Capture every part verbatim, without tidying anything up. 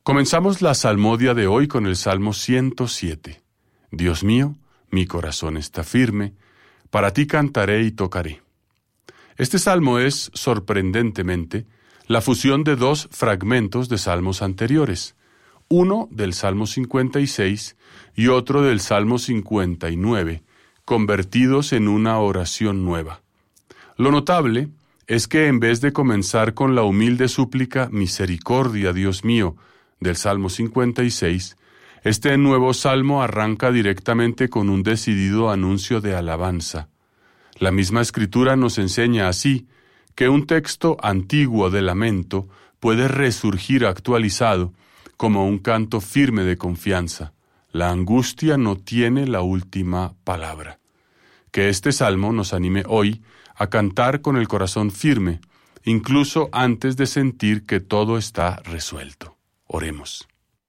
Comenzamos la salmodia de hoy con el Salmo ciento siete. Dios mío, mi corazón está firme, para ti cantaré y tocaré. Este salmo es, sorprendentemente, la fusión de dos fragmentos de salmos anteriores, uno del Salmo cincuenta y seis y otro del Salmo cincuenta y nueve, convertidos en una oración nueva. Lo notable es que en vez de comenzar con la humilde súplica «Misericordia, Dios mío», del Salmo cincuenta y seis, este nuevo salmo arranca directamente con un decidido anuncio de alabanza. La misma Escritura nos enseña así que un texto antiguo de lamento puede resurgir actualizado como un canto firme de confianza. La angustia no tiene la última palabra. Que este salmo nos anime hoy a cantar con el corazón firme, incluso antes de sentir que todo está resuelto. Oremos.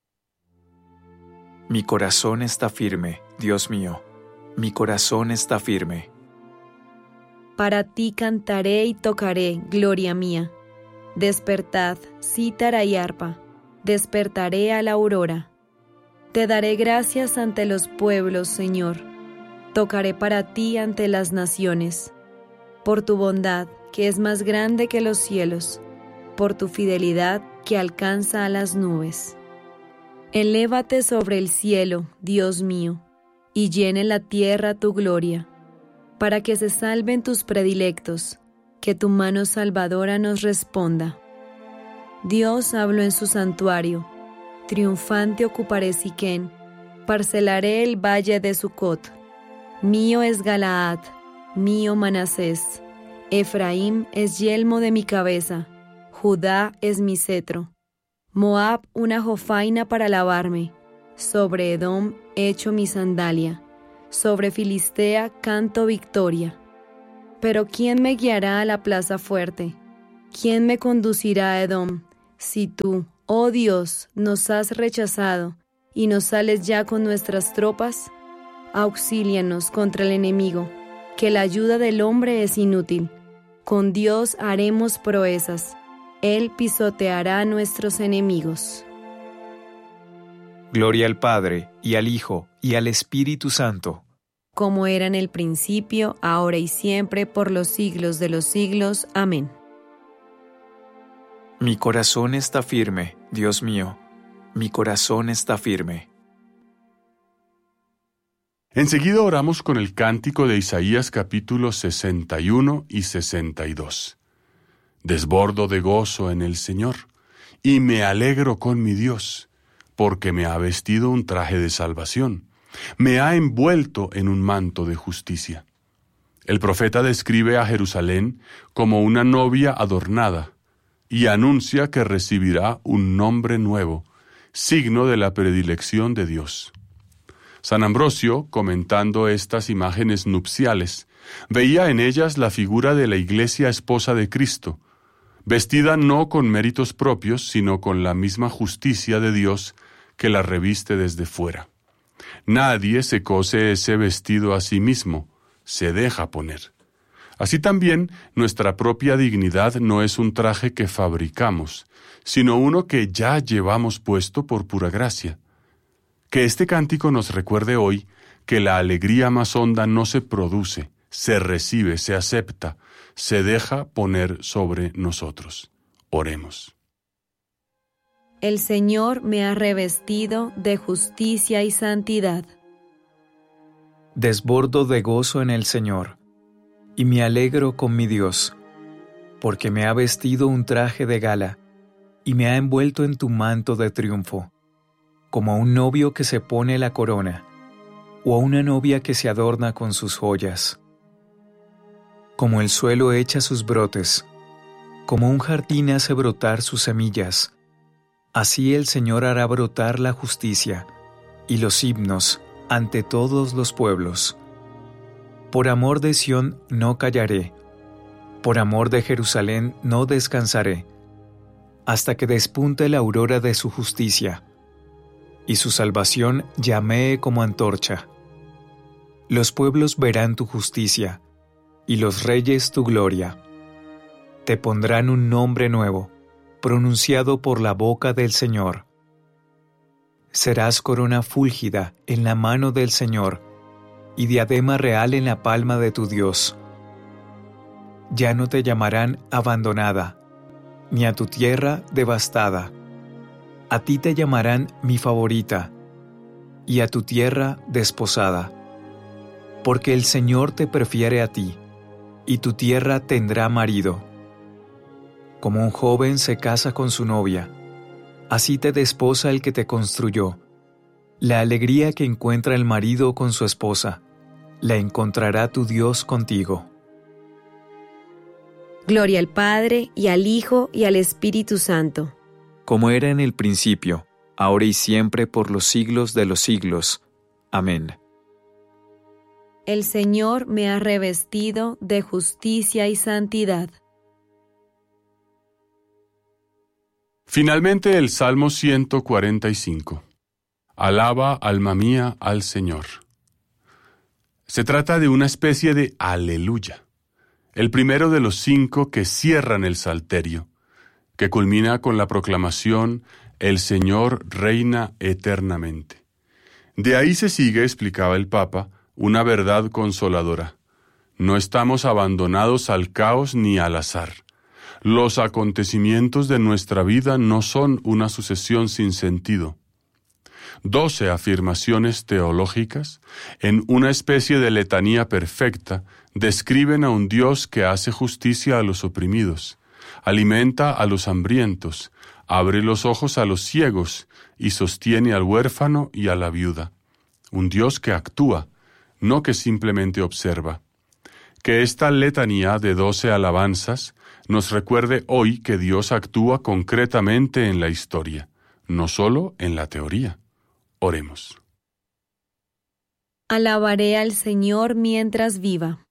Mi corazón está firme, Dios mío, mi corazón está firme. Para ti cantaré y tocaré, gloria mía. Despertad, cítara y arpa, despertaré a la aurora. Te daré gracias ante los pueblos, Señor. Tocaré para ti ante las naciones. Por tu bondad, que es más grande que los cielos, por tu fidelidad que alcanza a las nubes. Elévate sobre el cielo, Dios mío, y llene la tierra tu gloria, para que se salven tus predilectos, que tu mano salvadora nos responda. Dios habló en su santuario, triunfante ocuparé Siquén, parcelaré el valle de Sucot. Mío es Galaad, mío Manasés, Efraín es yelmo de mi cabeza, Judá es mi cetro, Moab una jofaina para lavarme, sobre Edom echo mi sandalia, sobre Filistea canto victoria. Pero ¿quién me guiará a la plaza fuerte? ¿Quién me conducirá a Edom? Si tú, oh Dios, nos has rechazado y nos sales ya con nuestras tropas, auxílianos contra el enemigo, que la ayuda del hombre es inútil. Con Dios haremos proezas. Él pisoteará a nuestros enemigos. Gloria al Padre, y al Hijo, y al Espíritu Santo. Como era en el principio, ahora y siempre, por los siglos de los siglos. Amén. Mi corazón está firme, Dios mío, mi corazón está firme. Enseguida oramos con el cántico de Isaías capítulos sesenta y uno y sesenta y dos. Desbordo de gozo en el Señor, y me alegro con mi Dios, porque me ha vestido un traje de salvación, me ha envuelto en un manto de justicia. El profeta describe a Jerusalén como una novia adornada, y anuncia que recibirá un nombre nuevo, signo de la predilección de Dios. San Ambrosio, comentando estas imágenes nupciales, veía en ellas la figura de la Iglesia esposa de Cristo, vestida no con méritos propios, sino con la misma justicia de Dios que la reviste desde fuera. Nadie se cose ese vestido a sí mismo, se deja poner. Así también, nuestra propia dignidad no es un traje que fabricamos, sino uno que ya llevamos puesto por pura gracia. Que este cántico nos recuerde hoy que la alegría más honda no se produce, se recibe, se acepta, se deja poner sobre nosotros. Oremos. El Señor me ha revestido de justicia y santidad. Desbordo de gozo en el Señor, y me alegro con mi Dios, porque me ha vestido un traje de gala, y me ha envuelto en tu manto de triunfo, como a un novio que se pone la corona, o a una novia que se adorna con sus joyas. Como el suelo echa sus brotes, como un jardín hace brotar sus semillas, así el Señor hará brotar la justicia y los himnos ante todos los pueblos. Por amor de Sión no callaré, por amor de Jerusalén no descansaré, hasta que despunte la aurora de su justicia, y su salvación llamee como antorcha. Los pueblos verán tu justicia, y los reyes tu gloria. Te pondrán un nombre nuevo, pronunciado por la boca del Señor, Serás corona fúlgida en la mano del Señor y diadema real en la palma de tu Dios. Ya no te llamarán abandonada, ni a tu tierra devastada. A ti te llamarán mi favorita, y a tu tierra desposada. Porque el Señor te prefiere a ti, y tu tierra tendrá marido. Como un joven se casa con su novia, así te desposa el que te construyó. La alegría que encuentra el marido con su esposa, la encontrará tu Dios contigo. Gloria al Padre, y al Hijo, y al Espíritu Santo. Como era en el principio, ahora y siempre, por los siglos de los siglos. Amén. El Señor me ha revestido de justicia y santidad. Finalmente el Salmo ciento cuarenta y cinco. Alaba, alma mía, al Señor. Se trata de una especie de aleluya, el primero de los cinco que cierran el Salterio, que culmina con la proclamación «El Señor reina eternamente». De ahí se sigue, explicaba el Papa, una verdad consoladora. No estamos abandonados al caos ni al azar. Los acontecimientos de nuestra vida no son una sucesión sin sentido. Doce afirmaciones teológicas, en una especie de letanía perfecta, describen a un Dios que hace justicia a los oprimidos, alimenta a los hambrientos, abre los ojos a los ciegos y sostiene al huérfano y a la viuda. Un Dios que actúa, no que simplemente observa. Que esta letanía de doce alabanzas nos recuerde hoy que Dios actúa concretamente en la historia, no solo en la teoría. Oremos. Alabaré al Señor mientras viva.